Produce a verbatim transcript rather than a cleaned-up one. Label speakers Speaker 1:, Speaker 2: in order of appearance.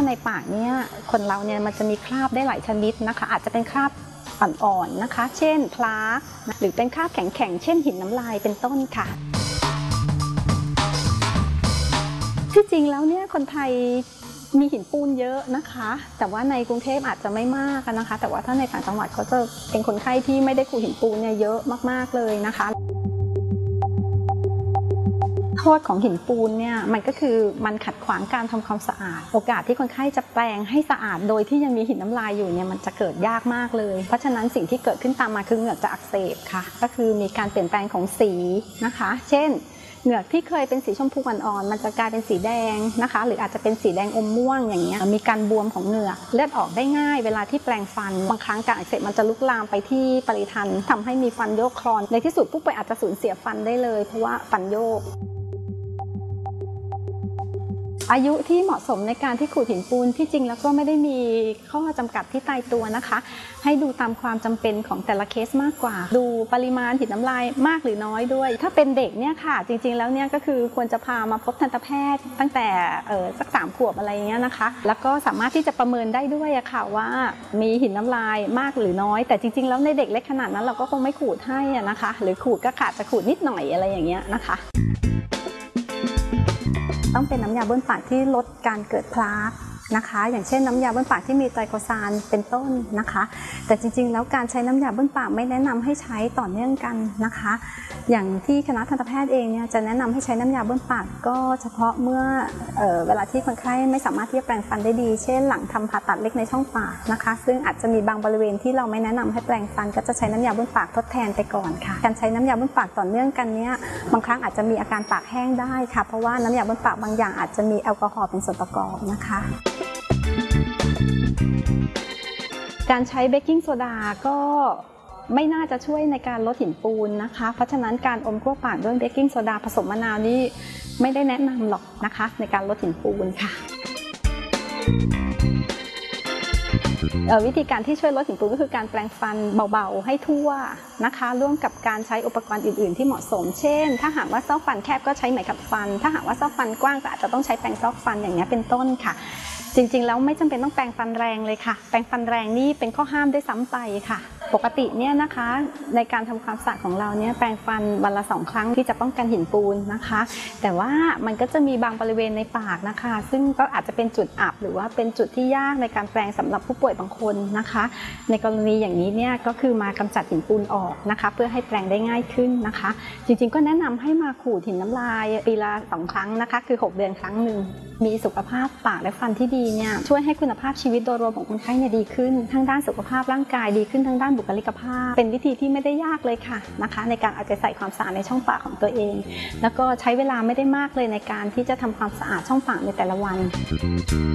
Speaker 1: ในปากเนี่ยคนเราเนี่ยมันจะมีคราบได้หลายชนิดนะคะอาจจะเป็นคราบอ่อนๆนะคะเช่นพลาสหรือเป็นคราบแข็งๆเช่นหินน้ำลายเป็นต้นค่ะที่จริงแล้วเนี่ยคนไทยมีหินปูนเยอะนะคะแต่ว่าในกรุงเทพอาจจะไม่มากนะคะแต่ว่าถ้าในต่างจังหวัดเขาจะเป็นคนไข้ที่ไม่ได้ขูดหินปูนเนี่ยเยอะมากๆเลยนะคะโทษของหินปูนเนี่ยมันก็คือมันขัดขวางการทำความสะอาดโอกาสที่คนไข้จะแปลงให้สะอาดโดยที่ยังมีหินน้ำลายอยู่เนี่ยมันจะเกิดยากมากเลยเพราะฉะนั้นสิ่งที่เกิดขึ้นตามมาคือเหงือกจะอักเสบค่ะก็คือมีการเปลี่ยนแปลงของสีนะคะเช่นเหงือกที่เคยเป็นสีชมพูอ่อนๆมันจะกลายเป็นสีแดงนะคะหรืออาจจะเป็นสีแดงอมม่วงอย่างเงี้ยมีการบวมของเหงือกเลือดออกได้ง่ายเวลาที่แปลงฟันบางครั้งการอักเสบมันจะลุกลามไปที่ปริทันทำให้มีฟันโยกคลอนในที่สุดผู้ป่วยอาจจะสูญเสียฟันได้เลยเพราะว่าฟันโยกอายุที่เหมาะสมในการที่ขูดหินปูนที่จริงแล้วก็ไม่ได้มีข้อจำกัดที่ตายตัวนะคะให้ดูตามความจำเป็นของแต่ละเคสมากกว่าดูปริมาณหินน้ำลายมากหรือน้อยด้วยถ้าเป็นเด็กเนี่ยค่ะจริงๆแล้วเนี่ยก็คือควรจะพามาพบทันตแพทย์ตั้งแต่เออสักสามขวบอะไรเงี้ยนะคะแล้วก็สามารถที่จะประเมินได้ด้วยอะค่ะว่ามีหินน้ำลายมากหรือน้อยแต่จริงๆแล้วในเด็กเล็กขนาดนั้นเราก็คงไม่ขูดให้อะนะคะหรือขูดก็ขาดจะขูดนิดหน่อยอะไรอย่างเงี้ยนะคะต้องเป็นน้ำยาบ้วนปากที่ลดการเกิดพลาสนะคะอย่างเช่นน้ำยาบ้วนปากที่มีไตรโคซานเป็นต้นนะคะแต่จริงๆแล้วการใช้น้ำยาบ้วนปากไม่แนะนำให้ใช้ต่อเนื่องกันนะคะอย่างที่คณะทันตแพทย์เองเนี่ยจะแนะนำให้ใช้น้ำยาบ้วนปากก็เฉพาะเมื่อเอ่อเวลาที่คนไข้ไม่สามารถที่จะแปรงฟันได้ดีเช่นหลังทำผ่าตัดเล็กในช่องปากนะคะซึ่งอาจจะมีบางบริเวณที่เราไม่แนะนำให้แปรงฟันก็จะใช้น้ำยาบ้วนปากทดแทนไปก่อนค่ะการใช้น้ำยาบ้วนปากต่อเนื่องกันเนี่ยบางครั้งอาจจะมีอาการปากแห้งได้ค่ะเพราะว่าน้ำยาบ้วนปากบางอย่างอาจจะมีแอลกอฮอล์เป็นส่วนประกอบนะคะการใช้เบกกิ้งโซดาก็ไม่น่าจะช่วยในการลดหินปูนนะคะเพราะฉะนั้นการอมกล้วปากด้วยเบกกิ้งโซดาผสมมะนาวนี่ไม่ได้แนะนำหรอกนะคะในการลดหินปูนค่ะวิธีการที่ช่วยลดหินปูนก็คือการแปรงฟันเบาๆให้ทั่วนะคะร่วมกับการใช้อุปกรณ์อื่นๆที่เหมาะสมเช่นถ้าหากว่าซอกฟันแคบก็ใช้ไหมขัดฟันถ้าหากว่าซอกฟันกว้างก็อาจจะต้องใช้แปรงซอกฟันอย่างนี้เป็นต้นค่ะจริงๆแล้วไม่จำเป็นต้องแปรงฟันแรงเลยค่ะแปรงฟันแรงนี่เป็นข้อห้ามด้วยซ้ำไปค่ะปกติเนี่ยนะคะในการทำความสะอาดของเราเนี่ยแปรงฟันวันละสองครั้งที่จะป้องกันหินปูนนะคะแต่ว่ามันก็จะมีบางบริเวณในปากนะคะซึ่งก็อาจจะเป็นจุดอับหรือว่าเป็นจุดที่ยากในการแปรงสำหรับผู้ป่วยบางคนนะคะในกรณีอย่างนี้เนี่ยก็คือมากำจัดหินปูนออกนะคะเพื่อให้แปรงได้ง่ายขึ้นนะคะจริงๆก็แนะนำให้มาขูดหินน้ำลายปีละสองครั้งนะคะคือหกเดือนครั้งหนึ่งมีสุขภาพปากและฟันที่ดีเนี่ยช่วยให้คุณภาพชีวิตโดยรวมของคนไข้เนี่ยดีขึ้นทั้งด้านสุขภาพร่างกายดีขึ้นทั้งด้านบุคลิกภาพเป็นวิธีที่ไม่ได้ยากเลยค่ะนะคะในการเอาใจใส่ความสะอาดในช่องปากของตัวเองแล้วก็ใช้เวลาไม่ได้มากเลยในการที่จะทำความสะอาดช่องปากในแต่ละวัน